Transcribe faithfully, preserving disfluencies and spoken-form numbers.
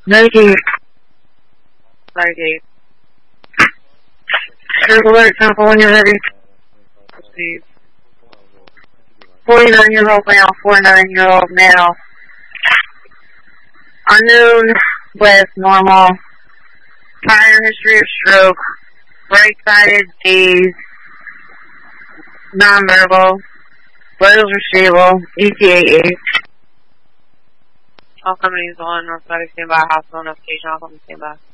Medicaid. Medicaid. Critical alert, sample when you're ready. Proceed. forty-nine year old male, forty-nine year old male. Unknown with normal. Prior history of stroke. Right-sided gaze. Non-verbal. Vitals are stable. E T A eight. All companies on North Side standby. Hospital notification. All companies standby.